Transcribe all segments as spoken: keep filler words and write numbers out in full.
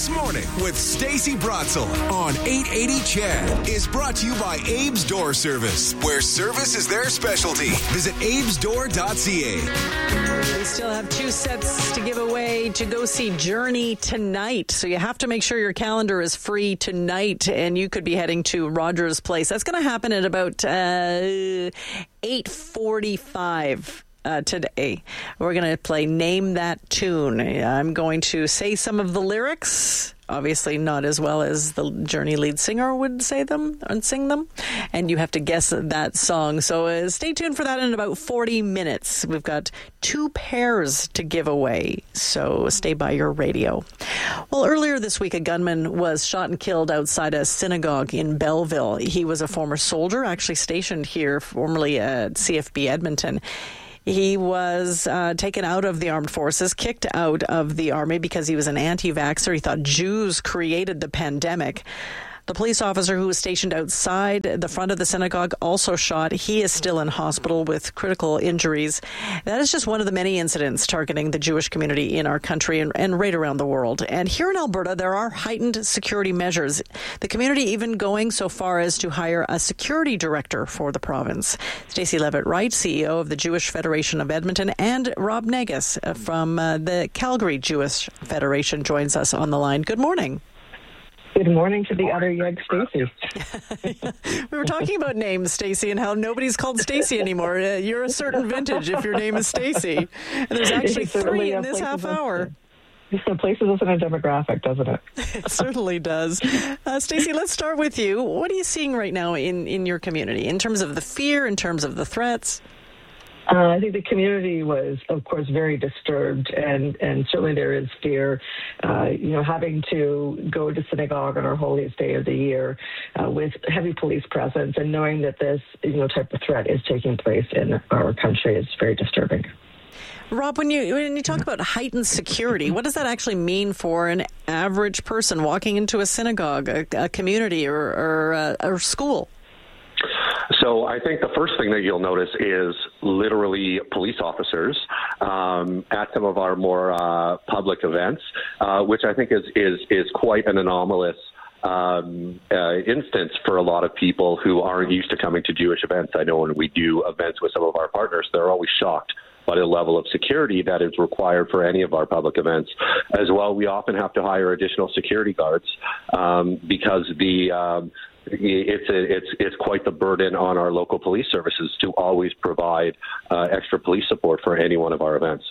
This Morning with Stacey Brotzel on eight eighty C H E D is brought to you by Abe's Door Service, where service is their specialty. Visit abes door dot c a. We still have two sets to give away to go see Journey tonight. So you have to make sure your calendar is free tonight, and you could be heading to Rogers Place. That's going to happen at about uh, eight forty-five. Uh, today. We're going to play Name That Tune. I'm going to say some of the lyrics, obviously not as well as the Journey lead singer would say them and sing them, and you have to guess that song. So uh, stay tuned for that in about forty minutes. We've got two pairs to give away, so stay by your radio. Well, earlier this week, a gunman was shot and killed outside a synagogue in Belleville. He was a former soldier, actually stationed here, formerly at C F B Edmonton. He was uh, taken out of the armed forces, kicked out of the army because he was an anti-vaxxer. He thought Jews created the pandemic. The police officer who was stationed outside the front of the synagogue also shot. He is still in hospital with critical injuries. That is just one of the many incidents targeting the Jewish community in our country and, and right around the world. And here in Alberta, there are heightened security measures. The community even going so far as to hire a security director for the province. Stacey Levitt-Wright, C E O of the Jewish Federation of Edmonton, and Rob Negus from uh, the Calgary Jewish Federation joins us on the line. Good morning. Good morning to the other young Stacey. We were talking about names, Stacey, and how nobody's called Stacey anymore. Uh, you're a certain vintage if your name is Stacey. And there's actually three in this half hour. It places us in a demographic, doesn't it? It certainly does. Uh, Stacey, let's start with you. What are you seeing right now in, in your community in terms of the fear, in terms of the threats? Uh, I think the community was, of course, very disturbed, and, and certainly there is fear. Uh, you know, having to go to synagogue on our holiest day of the year uh, with heavy police presence, and knowing that this, you know, type of threat is taking place in our country is very disturbing. Rob, when you when you talk about heightened security, what does that actually mean for an average person walking into a synagogue, a, a community, or, or, uh, or school? So I think the first thing that you'll notice is literally police officers um, at some of our more uh, public events, uh, which I think is, is, is quite an anomalous um, uh, instance for a lot of people who aren't used to coming to Jewish events. I know when we do events with some of our partners, they're always shocked by the level of security that is required for any of our public events. As well, we often have to hire additional security guards um, because the um, It's a, it's it's quite the burden on our local police services to always provide uh, extra police support for any one of our events.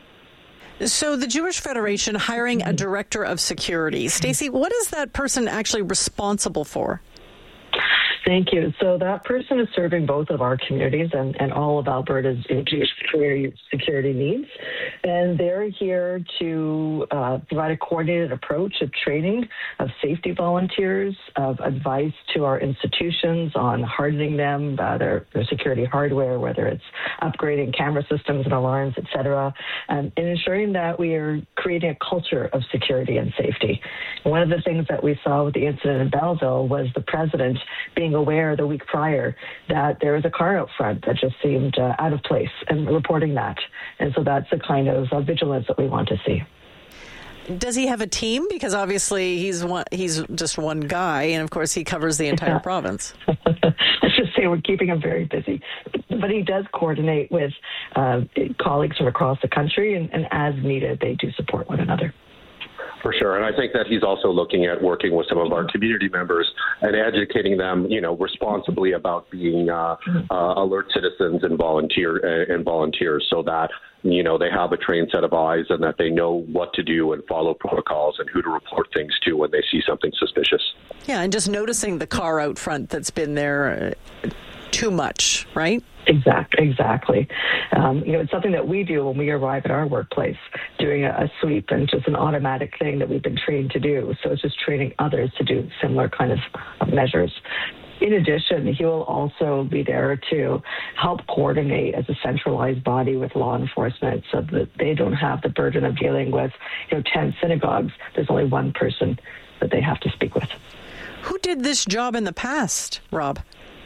So the Jewish Federation hiring a director of security. Stacey, what is that person actually responsible for? Thank you. So that person is serving both of our communities and, and all of Alberta's Jewish security needs. And they're here to uh, provide a coordinated approach of training, of safety volunteers, of advice to our institutions on hardening them, uh, their, their security hardware, whether it's upgrading camera systems and alarms, et cetera, um, and ensuring that we are creating a culture of security and safety. One of the things that we saw with the incident in Belleville was the president being aware the week prior that there was a car out front that just seemed uh, out of place, and reporting that. And so that's the kind of uh, vigilance that we want to see. Does he have a team? Because obviously he's one, he's just one guy, and of course he covers the entire yeah. province. Let's just say we're keeping him very busy. But he does coordinate with uh, colleagues from across the country, and, and as needed, they do support one another. For sure. And I think that he's also looking at working with some of our community members and educating them, you know, responsibly about being uh, uh, alert citizens and volunteer uh, and volunteers, so that, you know, they have a trained set of eyes and that they know what to do and follow protocols and who to report things to when they see something suspicious. Yeah, and just noticing the car out front that's been there uh, too much, right? Exactly. Exactly. Um, you know, it's something that we do when we arrive at our workplace, doing a, a sweep, and just an automatic thing that we've been trained to do. So it's just training others to do similar kind of measures. In addition, he will also be there to help coordinate as a centralized body with law enforcement, so that they don't have the burden of dealing with, you know, ten synagogues. There's only one person that they have to speak with. Who did this job in the past, Rob?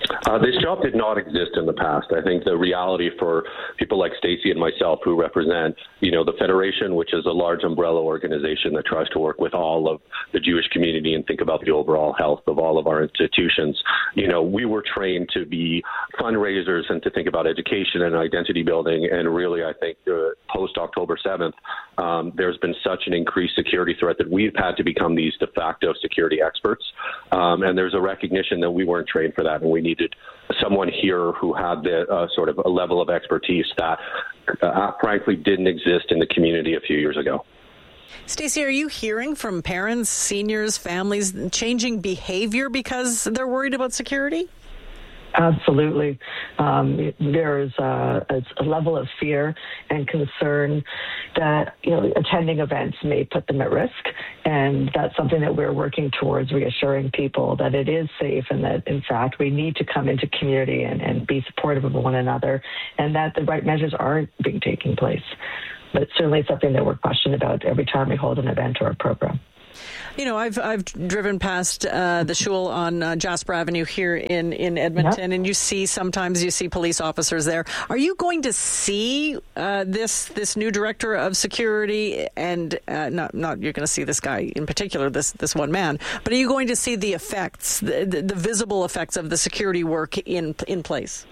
Uh, this job did not exist in the past. I think the reality for people like Stacey and myself who represent, you know, the Federation, which is a large umbrella organization that tries to work with all of the Jewish community and think about the overall health of all of our institutions. You know, we were trained to be fundraisers and to think about education and identity building. And really, I think uh, post-October seventh, um, there's been such an increased security threat that we've had to become these de facto security experts. Um, and there's a recognition that we weren't trained for that, and we needed someone here who had the uh, sort of a level of expertise that uh, frankly didn't exist in the community a few years ago. Stacey, are you hearing from parents, seniors, families changing behavior because they're worried about security? Absolutely. Um, there's a, a level of fear and concern that, you know, attending events may put them at risk. And that's something that we're working towards, reassuring people that it is safe and that, in fact, we need to come into community and, and be supportive of one another, and that the right measures are being taking place. But it's certainly something that we're questioned about every time we hold an event or a program. You know, I've I've driven past uh, the shul on uh, Jasper Avenue here in, in Edmonton, yep. and you see sometimes you see police officers there. Are you going to see uh, this this new director of security, and uh, not not you're going to see this guy in particular, this this one man, but are you going to see the effects, the, the, the visible effects of the security work in in place?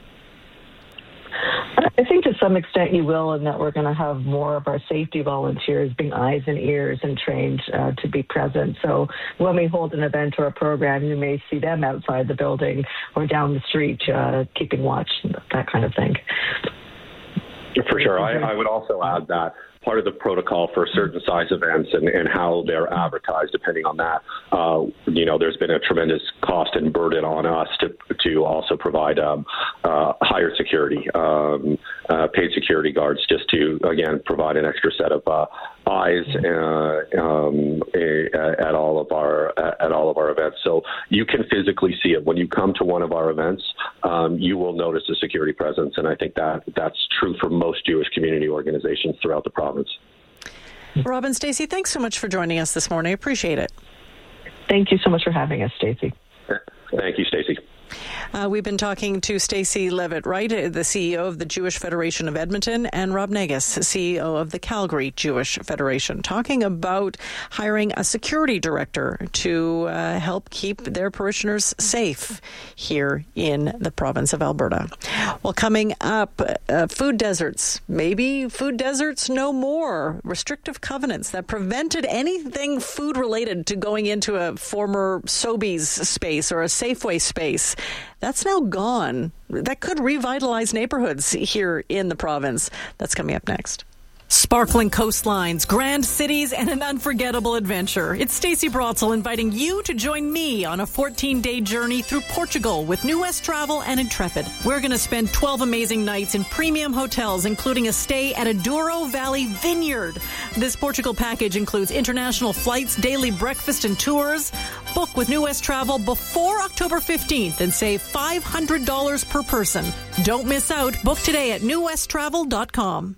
I think to some extent you will, in that we're going to have more of our safety volunteers being eyes and ears and trained uh, to be present. So when we hold an event or a program, you may see them outside the building or down the street uh, keeping watch, that kind of thing. For sure. I, I would also add that part of the protocol for certain size events and, and how they're advertised, depending on that, uh, you know, there's been a tremendous cost and burden on us to to also provide um, uh, higher security, um, uh, paid security guards, just to, again, provide an extra set of uh, eyes uh, um, at all of our at all of our events. So you can physically see it when you come to one of our events. Um, you will notice a security presence, and I think that that's true for most Jewish community organizations throughout the province. Robin, Stacey, thanks so much for joining us this morning. I appreciate it. Thank you so much for having us, Stacey. Thank you, Stacey. Uh, we've been talking to Stacey Levitt-Wright, the C E O of the Jewish Federation of Edmonton, and Rob Negus, C E O of the Calgary Jewish Federation, talking about hiring a security director to uh, help keep their parishioners safe here in the province of Alberta. Well, coming up, uh, food deserts. Maybe food deserts no more. Restrictive covenants that prevented anything food-related to going into a former Sobeys space or a Safeway space. That's now gone. That could revitalize neighborhoods here in the province. That's coming up next. Sparkling coastlines, grand cities, and an unforgettable adventure. It's Stacey Brotzel inviting you to join me on a fourteen-day journey through Portugal with New West Travel and Intrepid. We're going to spend twelve amazing nights in premium hotels, including a stay at a Douro Valley Vineyard. This Portugal package includes international flights, daily breakfast, and tours. Book with New West Travel before October fifteenth and save five hundred dollars per person. Don't miss out. Book today at new west travel dot com.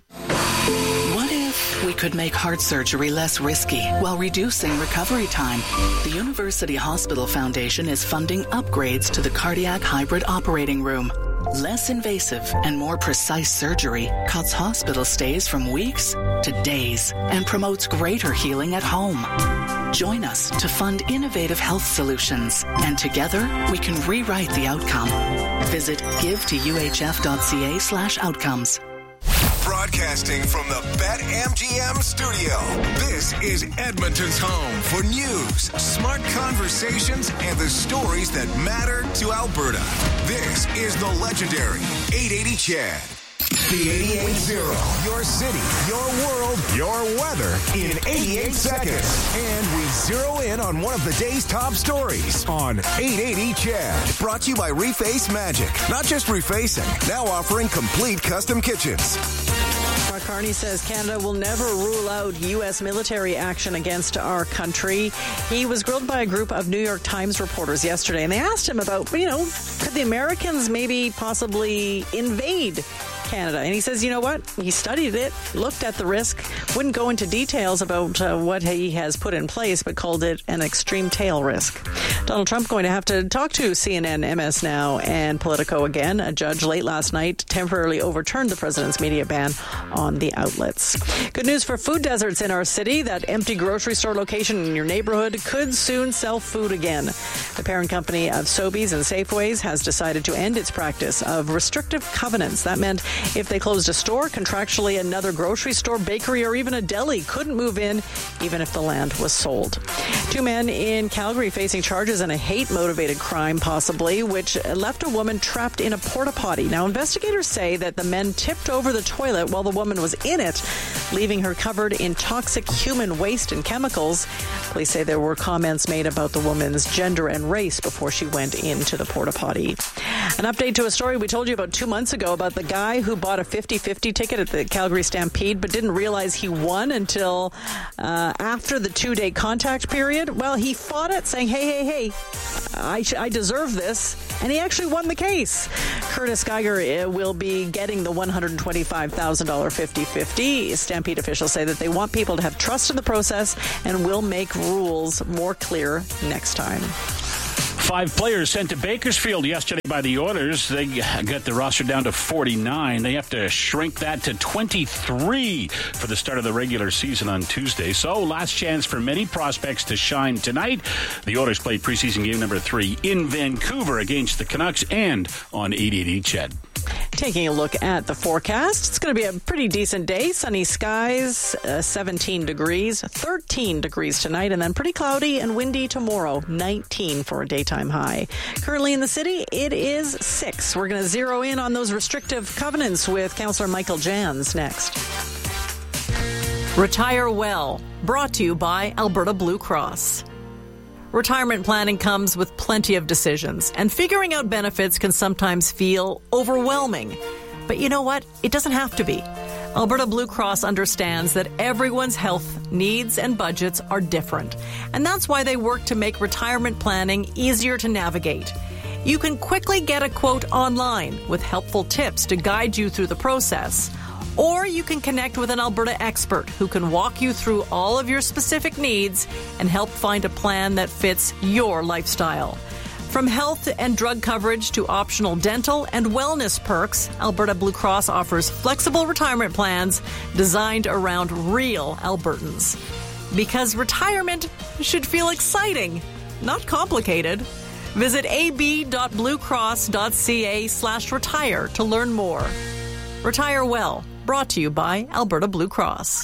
What if we could make heart surgery less risky while reducing recovery time? The University Hospital Foundation is funding upgrades to the cardiac hybrid operating room. Less invasive and more precise surgery cuts hospital stays from weeks to days and promotes greater healing at home. Join us to fund innovative health solutions, and together we can rewrite the outcome. Visit give to u h f dot c a slash outcomes. Broadcasting from the BetMGM studio, this is Edmonton's home for news, smart conversations, and the stories that matter to Alberta. This is the legendary eight eighty Chad. The eighty-eight zero. Your city, your world, your weather in eighty-eight seconds. And we zero in on one of the day's top stories on eight eighty Chad. Brought to you by Reface Magic. Not just refacing, now offering complete custom kitchens. Mark Carney says Canada will never rule out U S military action against our country. He was grilled by a group of New York Times reporters yesterday, and they asked him about, you know, could the Americans maybe possibly invade Canada. And he says, you know what? He studied it, looked at the risk, wouldn't go into details about uh, what he has put in place, but called it an extreme tail risk. Donald Trump going to have to talk to C N N, M S Now, and Politico again. A judge late last night temporarily overturned the president's media ban on the outlets. Good news for food deserts in our city. That empty grocery store location in your neighborhood could soon sell food again. The parent company of Sobeys and Safeways has decided to end its practice of restrictive covenants. That meant if they closed a store, contractually another grocery store, bakery, or even a deli couldn't move in, even if the land was sold. Two men in Calgary facing charges in a hate-motivated crime, possibly, which left a woman trapped in a porta potty. Now, investigators say that the men tipped over the toilet while the woman was in it, leaving her covered in toxic human waste and chemicals. Police say there were comments made about the woman's gender and race before she went into the porta potty. An update to a story we told you about two months ago about the guy who bought a fifty-fifty ticket at the Calgary Stampede but didn't realize he won until uh, after the two-day contact period. Well, he fought it, saying, hey, hey, hey, I, I deserve this. And he actually won the case. Curtis Geiger will be getting the one hundred twenty-five thousand dollars fifty-fifty. Stampede officials say that they want people to have trust in the process and will make rules more clear next time. Five players sent to Bakersfield yesterday by the Oilers. They got the roster down to forty-nine. They have to shrink that to twenty-three for the start of the regular season on Tuesday. So, last chance for many prospects to shine tonight. The Oilers played preseason game number three in Vancouver against the Canucks and on eight eighty C H E D. Taking a look at the forecast, it's going to be a pretty decent day. Sunny skies, uh, seventeen degrees, thirteen degrees tonight, and then pretty cloudy and windy tomorrow, nineteen for a daytime high. Currently in the city, it is six. We're going to zero in on those restrictive covenants with Councillor Michael Jans next. Retire Well, brought to you by Alberta Blue Cross. Retirement planning comes with plenty of decisions, and figuring out benefits can sometimes feel overwhelming. But you know what? It doesn't have to be. Alberta Blue Cross understands that everyone's health needs and budgets are different, and that's why they work to make retirement planning easier to navigate. You can quickly get a quote online with helpful tips to guide you through the process. Or you can connect with an Alberta expert who can walk you through all of your specific needs and help find a plan that fits your lifestyle. From health and drug coverage to optional dental and wellness perks, Alberta Blue Cross offers flexible retirement plans designed around real Albertans. Because retirement should feel exciting, not complicated. Visit ab.bluecross.ca slash retire to learn more. Retire Well, brought to you by Alberta Blue Cross.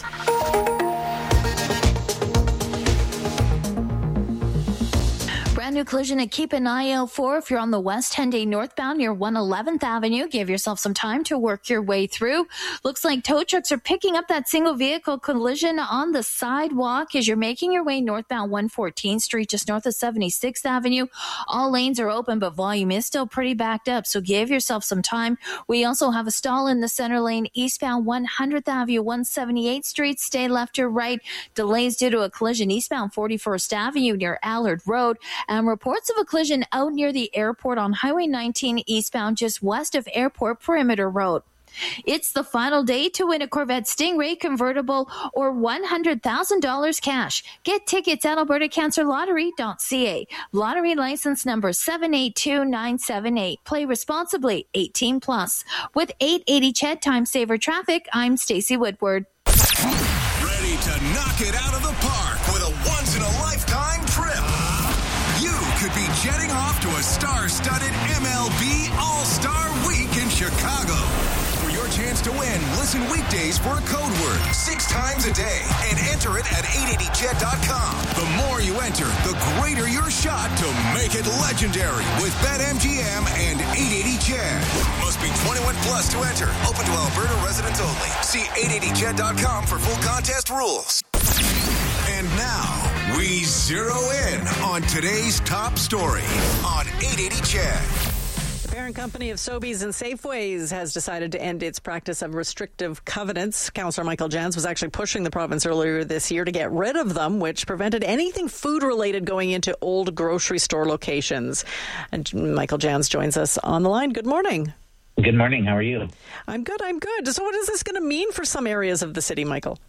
Brand new collision at keep an eye out for if you're on the West Henday northbound near one eleventh Avenue. Give yourself some time to work your way through. Looks like tow trucks are picking up that single vehicle collision on the sidewalk as you're making your way northbound one fourteenth Street, just north of seventy-sixth Avenue. All lanes are open, but volume is still pretty backed up, so give yourself some time. We also have a stall in the center lane eastbound one hundredth Avenue, one seventy-eighth Street. Stay left or right. Delays due to a collision eastbound forty-first Avenue near Allard Road. And reports of a collision out near the airport on Highway nineteen eastbound just west of Airport Perimeter Road. It's the final day to win a Corvette Stingray convertible or one hundred thousand dollars cash. Get tickets at alberta cancer lottery dot c a. Lottery license number seven eight two nine seven eight. Play responsibly, eighteen plus. With eight eighty C H E D Time Saver Traffic, I'm Stacey Woodward. Ready to knock it out of the park with a once-in-a-lifetime trip. You could be jetting off to a star-studded M L B All-Star Week in Chicago. For your chance to win, listen weekdays for a code word six times a day and enter it at eight eighty C H E D dot com. The more you enter, the greater your shot to make it legendary with BetMGM and eight eighty C H E D. Must be twenty-one plus to enter. Open to Alberta residents only. See eight eighty C H E D dot com for full contest rules. And now, we zero in on today's top story on eight eighty C H E D. The parent company of Sobeys and Safeways has decided to end its practice of restrictive covenants. Councillor Michael Jans was actually pushing the province earlier this year to get rid of them, which prevented anything food-related going into old grocery store locations. And Michael Jans joins us on the line. Good morning. Good morning. How are you? I'm good. I'm good. So what is this going to mean for some areas of the city, Michael?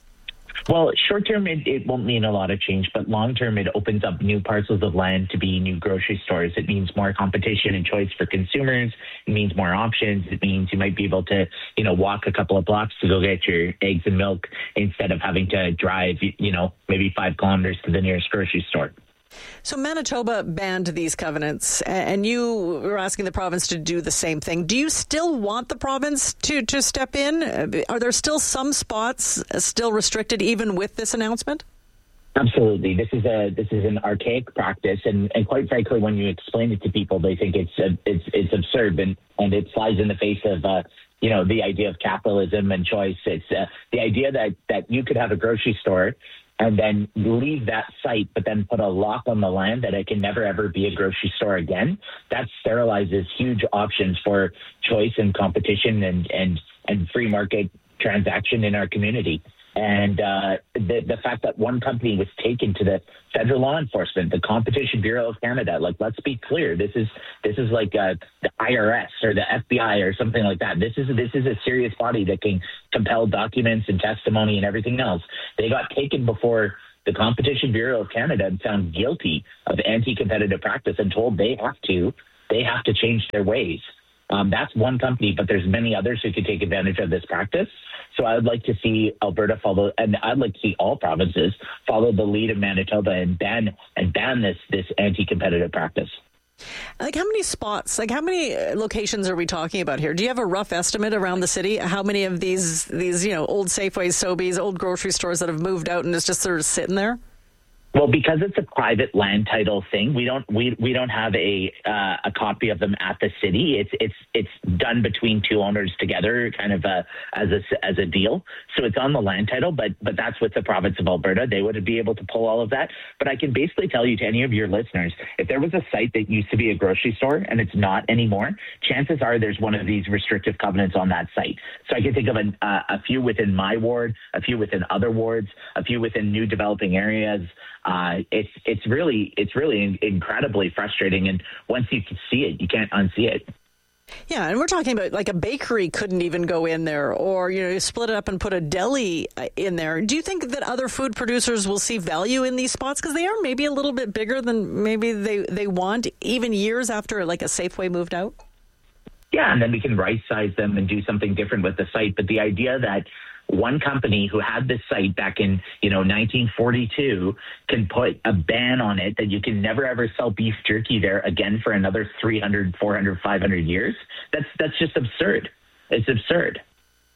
Well, short term, it, it won't mean a lot of change, but long term, it opens up new parcels of land to be new grocery stores. It means more competition and choice for consumers. It means more options. It means you might be able to, you know, walk a couple of blocks to go get your eggs and milk instead of having to drive, you know, maybe five kilometers to the nearest grocery store. So Manitoba banned these covenants, and you were asking the province to do the same thing. Do you still want the province to, to step in? Are there still some spots still restricted even with this announcement? Absolutely. This is a this is an archaic practice, and, and quite frankly, when you explain it to people, they think it's uh, it's it's absurd, and, and it flies in the face of uh, you know the idea of capitalism and choice. It's uh, the idea that that you could have a grocery store and then leave that site, but then put a lock on the land that it can never, ever be a grocery store again. That sterilizes huge options for choice and competition and, and, and free market transaction in our community. And uh, the, the fact that one company was taken to the federal law enforcement, the Competition Bureau of Canada, like, let's be clear, this is this is like uh, the I R S or the F B I or something like that. This is this is a serious body that can compel documents and testimony and everything else. They got taken before the Competition Bureau of Canada and found guilty of anti-competitive practice and told they have to they have to change their ways. Um, that's one company, but there's many others who could take advantage of this practice. So I would like to see Alberta follow, and I'd like to see all provinces follow the lead of Manitoba and ban and ban this this anti-competitive practice. Like how many spots, like how many locations are we talking about here? Do you have a rough estimate around the city? How many of these these you know old Safeways, Sobeys, old grocery stores that have moved out and is just sort of sitting there? Well, because it's a private land title thing, we don't we, we don't have a uh, a copy of them at the city. It's it's it's done between two owners together, kind of a, as a as a deal. So it's on the land title, but but that's with the province of Alberta. They would be able to pull all of that. But I can basically tell you to any of your listeners, if there was a site that used to be a grocery store and it's not anymore, chances are there's one of these restrictive covenants on that site. So I can think of an, uh, a few within my ward, a few within other wards, a few within new developing areas. Uh, it's it's really it's really incredibly frustrating, and once you can see it, you can't unsee it. Yeah, and we're talking about like a bakery couldn't even go in there, or you know, you split it up and put a deli in there. Do you think that other food producers will see value in these spots because they are maybe a little bit bigger than maybe they they want, even years after like a Safeway moved out? Yeah, and then we can right size them and do something different with the site. But the idea that one company who had this site back in, you know, nineteen forty-two can put a ban on it that you can never, ever sell beef jerky there again for another three hundred, four hundred, five hundred years. That's that's just absurd. It's absurd.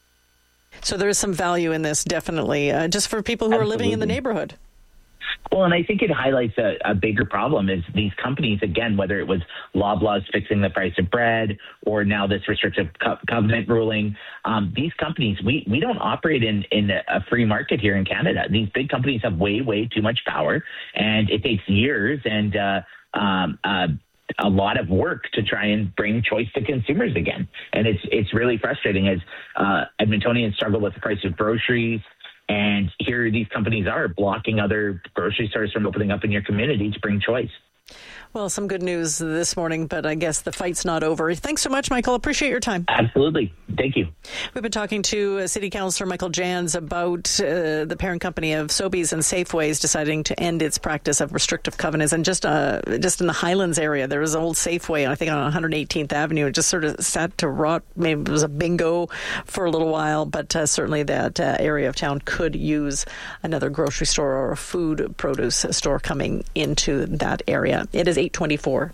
So there is some value in this, definitely, uh, just for people who Absolutely. are living in the neighborhood. Well, and I think it highlights a, a bigger problem is these companies, again, whether it was Loblaws fixing the price of bread or now this restrictive co- covenant ruling, um, these companies, we, we don't operate in, in a free market here in Canada. These big companies have way, way too much power, and it takes years and uh, um, uh, a lot of work to try and bring choice to consumers again. And it's, it's really frustrating as uh, Edmontonians struggle with the price of groceries. And here these companies are blocking other grocery stores from opening up in your community to bring choice. Well, some good news this morning, but I guess the fight's not over. Thanks so much, Michael. Appreciate your time. Absolutely. Thank you. We've been talking to City Councillor Michael Jans about uh, the parent company of Sobeys and Safeways deciding to end its practice of restrictive covenants. And just uh, just in the Highlands area, there was an old Safeway, I think on one hundred eighteenth Avenue. It just sort of sat to rot. Maybe it was a bingo for a little while, but uh, certainly that uh, area of town could use another grocery store or a food produce store coming into that area. It is eight twenty-four.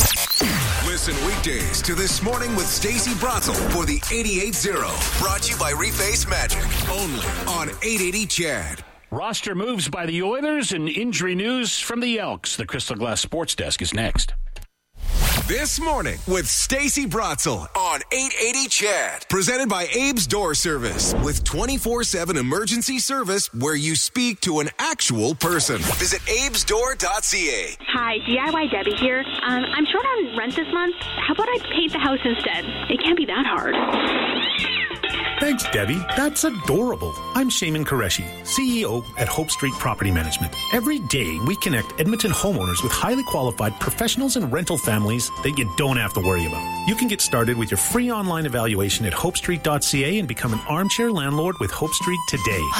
Listen weekdays to This Morning with Stacey Bratzel for the eighty-eight zero. Brought to you by Reface Magic. Only on eight eighty C H A D. Roster moves by the Oilers and injury news from the Elks. The Crystal Glass Sports Desk is next. This Morning with Stacey Bratzel on eight eighty C H A D. Presented by Abe's Door Service with twenty-four seven emergency service where you speak to an actual person. Visit abes door dot c a. Hi, D I Y Debbie here. Um, I'm short on rent this month. How about I paint the house instead? It can't be that hard. Thanks, Debbie. That's adorable. I'm Shaman Qureshi, C E O at Hope Street Property Management. Every day, we connect Edmonton homeowners with highly qualified professionals and rental families that you don't have to worry about. You can get started with your free online evaluation at hope street dot c a and become an armchair landlord with Hope Street today.